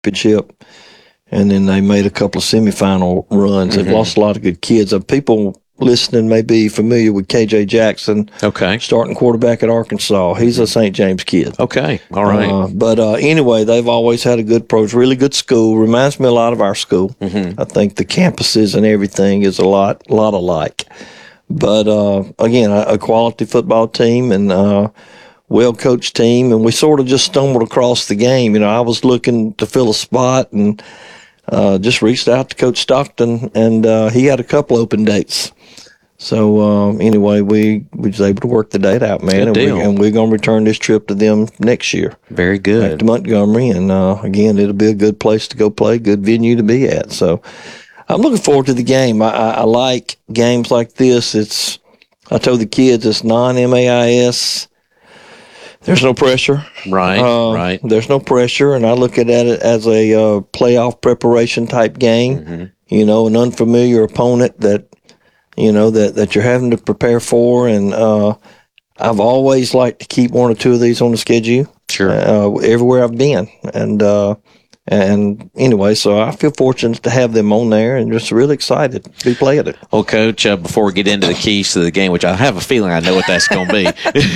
championship, and then they made a couple of semifinal runs. They've lost a lot of good kids. People listening may be familiar with KJ Jackson, starting quarterback at Arkansas. He's a St. James kid. Okay, all right. But anyway, they've always had a good approach. Really good school. Reminds me a lot of our school. I think the campuses and everything is a lot alike. But again, a quality football team and well-coached team, and we sort of just stumbled across the game. I was looking to fill a spot and just reached out to Coach Stockton, and he had a couple open dates. So anyway, we was able to work the date out, man, and we're going to return this trip to them next year. Very good. Back to Montgomery, and again, it'll be a good place to go play, good venue to be at. So I'm looking forward to the game. I like games like this. I told the kids it's non-MAIS. There's no pressure. Right. There's no pressure, and I look at it as a playoff preparation type game. An unfamiliar opponent that you're having to prepare for, and I've always liked to keep one or two of these on the schedule. Sure. Everywhere I've been, and anyway, so I feel fortunate to have them on there, and just really excited to be playing it. Well, Coach, before we get into the keys to the game, which I have a feeling I know what that's going to be,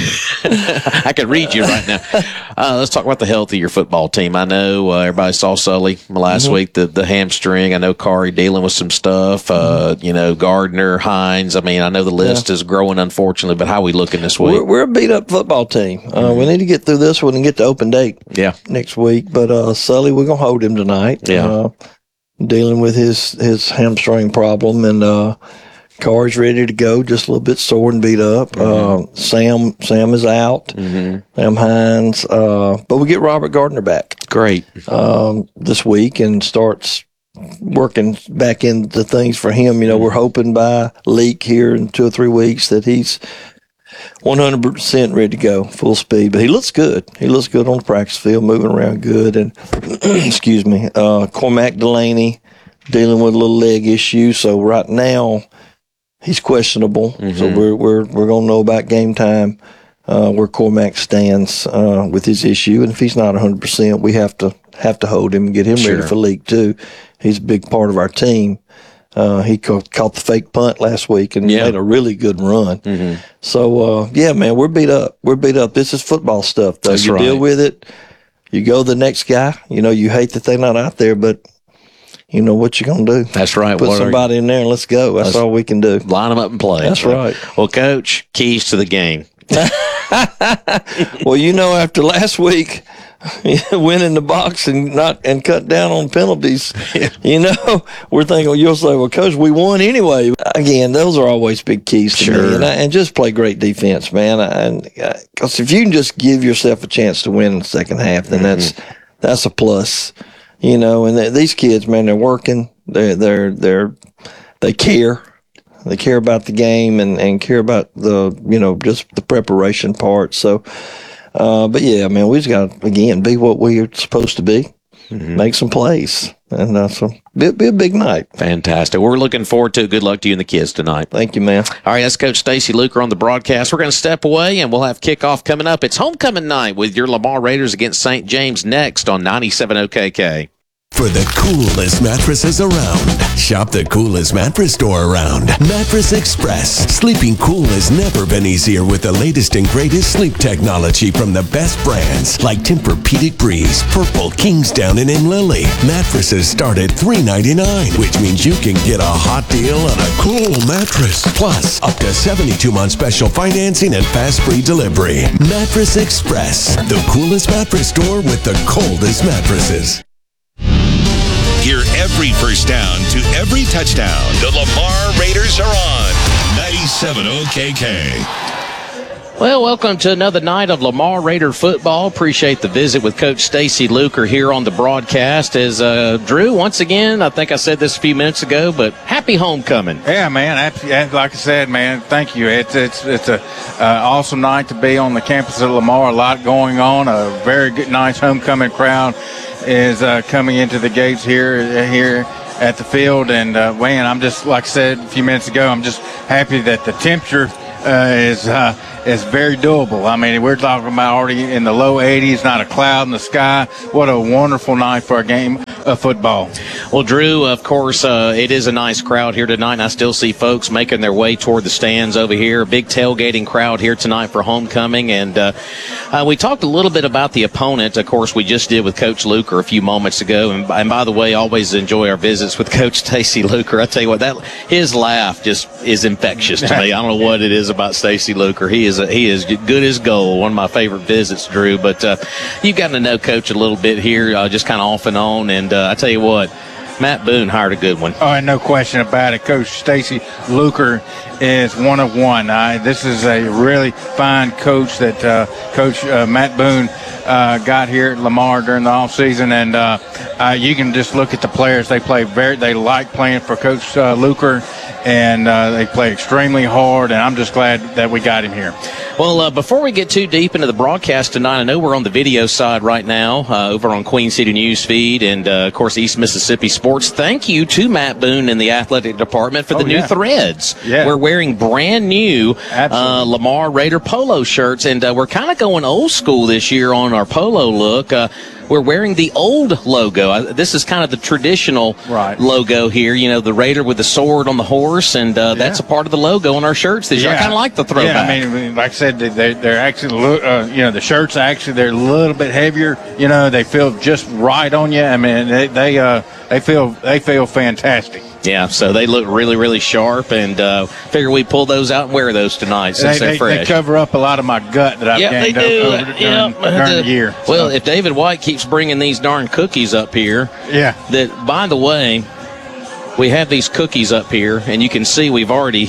I could read you right now. Let's talk about the health of your football team. I know everybody saw Sully last week, the hamstring. I know Kari dealing with some stuff. Gardner, Hines. I mean, I know the list is growing, unfortunately, but how are we looking this week? We're a beat-up football team. We need to get through this one and get the open date next week. But Sully, we're going to hold him tonight. Dealing with his hamstring problem, and Carr's ready to go, just a little bit sore and beat up. Sam is out. Sam Hines, but we get Robert Gardner back. Great. This week, and starts working back into things for him. We're hoping by leak here in 2 or 3 weeks that he's 100% ready to go, full speed. But he looks good. He looks good on the practice field, moving around good. And excuse me, Cormac Delaney dealing with a little leg issue. So right now he's questionable. So we're going to know about game time where Cormac stands with his issue. And if he's not 100%, we have to hold him and get him ready for league too. He's a big part of our team. He caught the fake punt last week and made a really good run. So, man, we're beat up. This is football stuff, though. You deal with it. You go the next guy. You hate that they're not out there, but you know what you're going to do. That's right. Put somebody in there and let's go. That's all we can do. Line them up and play. That's right. Well, Coach, keys to the game. Well, after last week, winning the box and cut down on penalties, we're thinking, you'll say, well, Coach, we won anyway. Again, those are always big keys to me. And just play great defense, man. Because if you can just give yourself a chance to win in the second half, then that's a plus. And these kids, man, they're working. They care. They care about the game and care about just the preparation part. So, but yeah, man, we just got to, again, be what we're supposed to be, make some plays. And so be a big night. Fantastic. We're looking forward to it. Good luck to you and the kids tonight. Thank you, man. All right, that's Coach Stacy Luker on the broadcast. We're going to step away, and we'll have kickoff coming up. It's homecoming night with your Lamar Raiders against St. James next on 97 OKK. For the coolest mattresses around, shop the coolest mattress store around. Mattress Express. Sleeping cool has never been easier with the latest and greatest sleep technology from the best brands like Tempur-Pedic Breeze, Purple, Kingsdown, and Lily. Mattresses start at $399, which means you can get a hot deal on a cool mattress. Plus, up to 72-month special financing and fast free delivery. Mattress Express, the coolest mattress store with the coldest mattresses. Hear every first down to every touchdown. The Lamar Raiders are on 97 OKK. Well, welcome to another night of Lamar Raider football. Appreciate the visit with Coach Stacy Luker here on the broadcast. As Drew, once again, I think I said this a few minutes ago, but happy homecoming. Yeah, man. Like I said, man, thank you. It's a awesome night to be on the campus of Lamar. A lot going on. A very good, nice homecoming crowd is coming into the gates here at the field. And, man, I'm just, like I said a few minutes ago, I'm just happy that the temperature is very doable. I mean, we're talking about already in the low 80s, not a cloud in the sky. What a wonderful night for a game of football. Well, Drew, of course, it is a nice crowd here tonight, and I still see folks making their way toward the stands over here. A big tailgating crowd here tonight for homecoming, and we talked a little bit about the opponent. Of course, we just did with Coach Luker a few moments ago, and by the way, always enjoy our visits with Coach Stacy Luker. I tell you what, his laugh just is infectious to me. I don't know what it is about Stacy Luker. He is good as gold. One of my favorite visits, Drew. But you've gotten to know Coach a little bit here, just kind of off and on, and I tell you what, Matt Boone hired a good one. Oh, and no question about it. Coach Stacy Luker is one of one. This is a really fine coach that Coach Matt Boone got here at Lamar during the offseason, and you can just look at the players. They like playing for Coach Luker, and they play extremely hard, and I'm just glad that we got him here. Well, before we get too deep into the broadcast tonight, I know we're on the video side right now over on Queen City News Feed and, of course, East Mississippi Sports. Thank you to Matt Boone and the athletic department for the new threads. Yeah. We're wearing brand new Lamar Raider polo shirts, and we're kind of going old school this year on our polo look. We're wearing the old logo. This is kind of the traditional logo here. You know, the Raider with the sword on the horse, and that's a part of the logo on our shirts this year. I kind of like the throwback. Yeah, I mean, like I said, they're actually, the shirts actually, they're a little bit heavier. You know, they feel just right on you. I mean, they feel fantastic. Yeah, so they look really, really sharp, and figure we pull those out and wear those tonight since they're fresh. They cover up a lot of my gut that I've gained up during the year. Well, if David White keeps bringing these darn cookies up here, that, by the way, we have these cookies up here, and you can see we've already,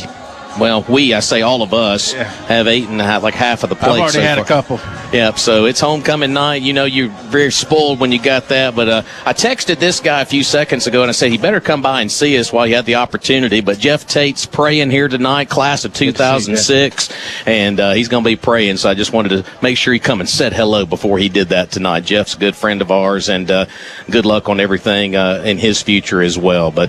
I say all of us, have eaten like half of the plate. I've already had a couple. Yep, so it's homecoming night. You know, you're very spoiled when you got that. But I texted this guy a few seconds ago, and I said he better come by and see us while you had the opportunity. But Jeff Tate's praying here tonight, class of 2006, and he's going to be praying. So I just wanted to make sure he come and said hello before he did that tonight. Jeff's a good friend of ours, and good luck on everything in his future as well. But,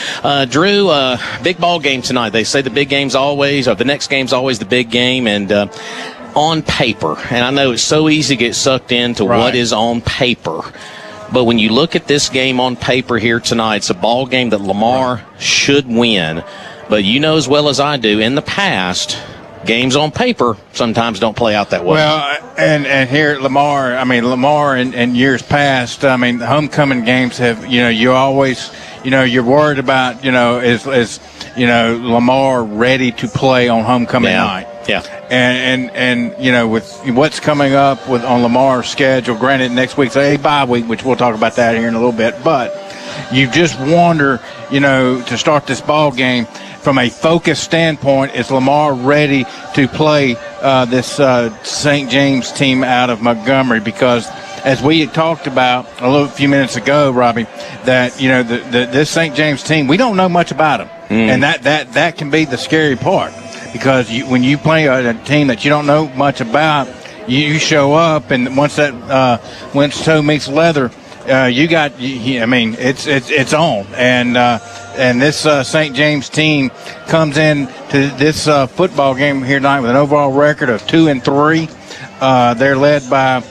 Drew, big ball game tonight. They say the big game's always, or the next game's always the big game, and on paper, and I know it's so easy to get sucked into what is on paper, but when you look at this game on paper here tonight, it's a ball game that Lamar should win. But you know as well as I do, in the past, games on paper sometimes don't play out that way. Well, and here at Lamar, I mean, Lamar in years past, I mean, the homecoming games have, you always, you're worried about, is Lamar ready to play on homecoming night? Yeah. And with what's coming up on Lamar's schedule, granted next week's a bye week, which we'll talk about that here in a little bit, but you just wonder, to start this ball game from a focus standpoint, is Lamar ready to play this St. James team out of Montgomery? Because as we had talked about a few minutes ago, Robbie, that this St. James team, we don't know much about them, and that can be the scary part. Because when you play a team that you don't know much about, you show up, and once toe meets leather, it's on. And this St. James team comes in to this football game here tonight with an overall record of 2-3. They're led by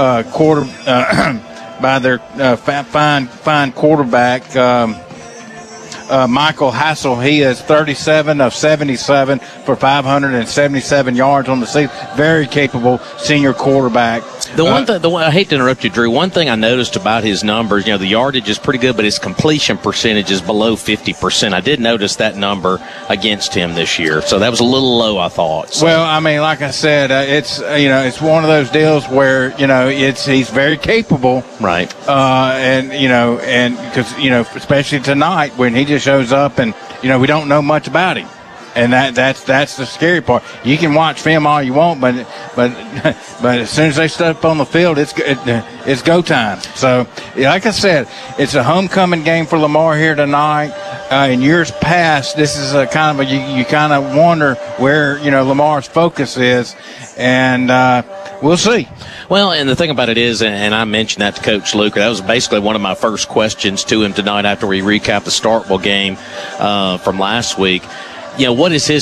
by their fine quarterback. Michael Hassel. He is 37 of 77 for 577 yards on the season. Very capable senior quarterback. I hate to interrupt you, Drew. One thing I noticed about his numbers, the yardage is pretty good, but his completion percentage is below 50%. I did notice that number against him this year, so that was a little low, I thought. So. Well, I mean, like I said, it's one of those deals where he's very capable, right? And because especially tonight when he just shows up and we don't know much about him. And that's the scary part. You can watch film all you want, but as soon as they step on the field, it's go time. So, like I said, it's a homecoming game for Lamar here tonight. In years past, this is a kind of you kind of wonder where Lamar's focus is, and we'll see. Well, and the thing about it is, and I mentioned that to Coach Luker, that was basically one of my first questions to him tonight after we recapped the Starkville game from last week. What is his